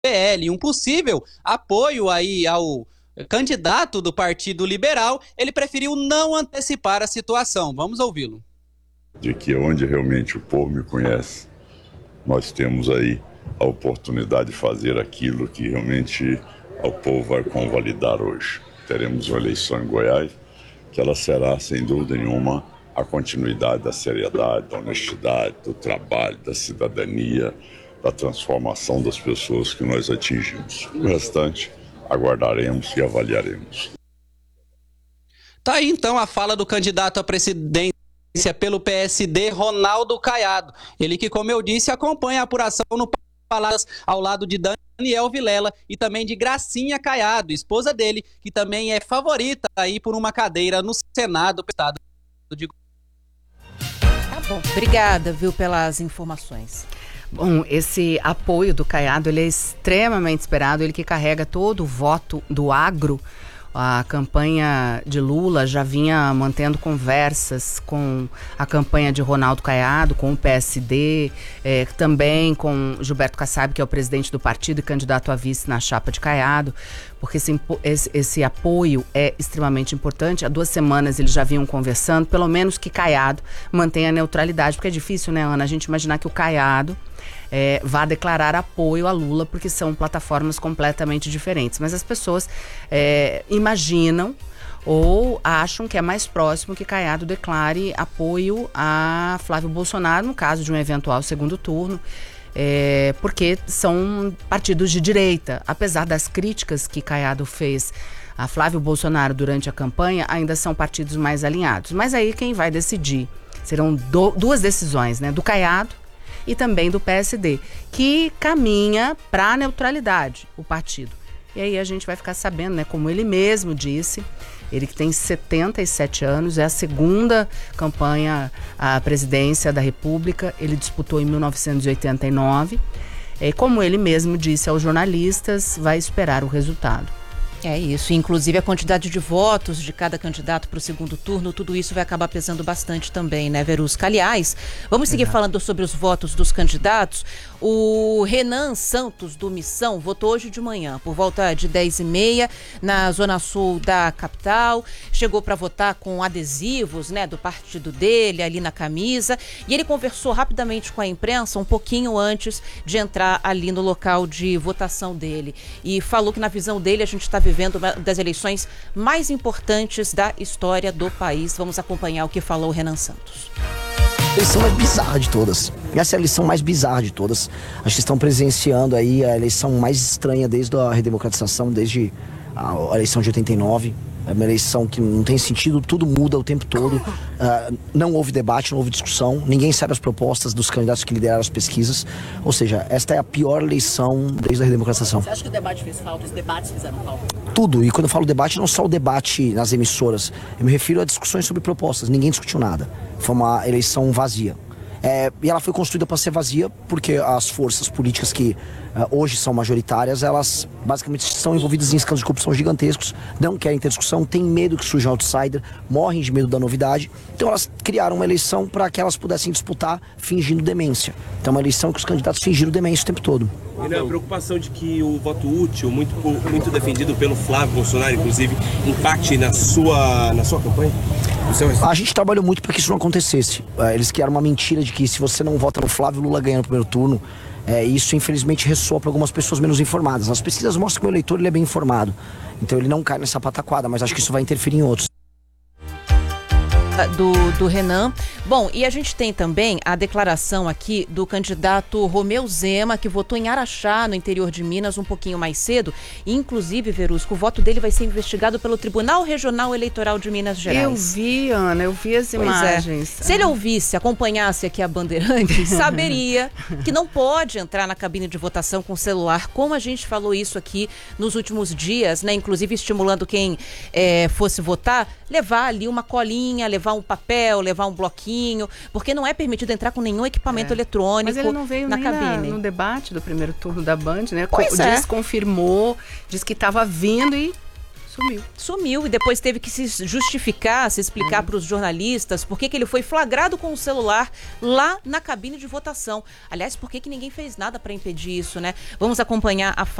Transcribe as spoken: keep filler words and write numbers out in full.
L, um possível apoio aí ao candidato do Partido Liberal, ele preferiu não antecipar a situação. Vamos ouvi-lo. De que onde realmente o povo me conhece, nós temos aí a oportunidade de fazer aquilo que realmente o povo vai convalidar hoje. Teremos uma eleição em Goiás, que ela será, sem dúvida nenhuma, a continuidade da seriedade, da honestidade, do trabalho, da cidadania, da transformação das pessoas que nós atingimos. O restante, aguardaremos e avaliaremos. Tá aí então a fala do candidato à presidência pelo P S D, Ronaldo Caiado. Ele que, como eu disse, acompanha a apuração no Palácio ao lado de Daniel Vilela e também de Gracinha Caiado, esposa dele, que também é favorita aí por uma cadeira no Senado do Estado de Goiás. Tá bom, obrigada, viu, pelas informações. Bom, esse apoio do Caiado, ele é extremamente esperado, ele que carrega todo o voto do agro. A campanha de Lula já vinha mantendo conversas com a campanha de Ronaldo Caiado, com o P S D, eh, também com Gilberto Kassab, que é o presidente do partido e candidato a vice na chapa de Caiado, porque esse, esse, esse apoio é extremamente importante. Há duas semanas eles já vinham conversando, pelo menos que Caiado mantenha a neutralidade, porque é difícil, né, Ana, a gente imaginar que o Caiado É, vá declarar apoio a Lula, porque são plataformas completamente diferentes. Mas as pessoas é, imaginam ou acham que é mais próximo que Caiado declare apoio a Flávio Bolsonaro, no caso de um eventual segundo turno, é, porque são partidos de direita. Apesar das críticas que Caiado fez a Flávio Bolsonaro durante a campanha, ainda são partidos mais alinhados. Mas aí quem vai decidir serão do, duas decisões, né, do Caiado e também do P S D, que caminha para a neutralidade, o partido. E aí a gente vai ficar sabendo, né, como ele mesmo disse, ele que tem setenta e sete anos, é a segunda campanha à presidência da República, ele disputou em mil novecentos e oitenta e nove, e como ele mesmo disse aos jornalistas, vai esperar o resultado. É isso, inclusive a quantidade de votos de cada candidato para o segundo turno, tudo isso vai acabar pesando bastante também, né, Verusca? Aliás, vamos seguir Exato. falando sobre os votos dos candidatos. O Renan Santos, do Missão, votou hoje de manhã, por volta de dez e meia, na zona sul da capital. Chegou para votar com adesivos, né, do partido dele, ali na camisa. E ele conversou rapidamente com a imprensa um pouquinho antes de entrar ali no local de votação dele. E falou que, na visão dele, a gente está vivendo uma das eleições mais importantes da história do país. Vamos acompanhar o que falou o Renan Santos. A eleição mais bizarra de todas. Essa é a eleição mais bizarra de todas. Acho que estão presenciando aí a eleição mais estranha desde a redemocratização, desde a eleição de oitenta e nove. É uma eleição que não tem sentido, tudo muda o tempo todo. Uh, não houve debate, não houve discussão. Ninguém sabe as propostas dos candidatos que lideraram as pesquisas. Ou seja, esta é a pior eleição desde a redemocratização. Você acha que o debate fez falta? Os debates fizeram falta? Tudo. E quando eu falo debate, não só o debate nas emissoras. Eu me refiro a discussões sobre propostas. Ninguém discutiu nada. Foi uma eleição vazia. É, e ela foi construída para ser vazia porque as forças políticas que uh, hoje são majoritárias, elas basicamente estão envolvidas em escândalos de corrupção gigantescos, não querem ter discussão, têm medo que surja um outsider, morrem de medo da novidade. Então elas criaram uma eleição para que elas pudessem disputar fingindo demência. Então é uma eleição que os candidatos fingiram demência o tempo todo. E não é a preocupação de que o voto útil, muito, muito defendido pelo Flávio Bolsonaro, inclusive, impacte na sua, na sua campanha? A gente trabalhou muito para que isso não acontecesse. Eles criaram uma mentira de que se você não vota no Flávio, Lula ganha no primeiro turno. É, isso infelizmente ressoa para algumas pessoas menos informadas. As pesquisas mostram que o eleitor ele é bem informado. Então ele não cai nessa pataquada, mas acho que isso vai interferir em outros. Do, do Renan. Bom, e a gente tem também a declaração aqui do candidato Romeu Zema, que votou em Araxá, no interior de Minas, um pouquinho mais cedo. E, inclusive, Verusca, o voto dele vai ser investigado pelo Tribunal Regional Eleitoral de Minas Gerais. Eu vi, Ana, eu vi as pois imagens. É. Se ele ouvisse, acompanhasse aqui a Bandeirantes, saberia que não pode entrar na cabine de votação com celular, como a gente falou isso aqui nos últimos dias, né? Inclusive estimulando quem é, fosse votar, levar ali uma colinha, levar um papel, levar um bloquinho, porque não é permitido entrar com nenhum equipamento é. eletrônico na cabine. Mas ele não veio na nem cabine. Na, no debate do primeiro turno da Band, né? Pois diz, é. confirmou, disse que estava vindo e Sumiu. Sumiu e depois teve que se justificar, se explicar para os jornalistas por que que ele foi flagrado com o celular lá na cabine de votação. Aliás, por que que ninguém fez nada para impedir isso, né? Vamos acompanhar a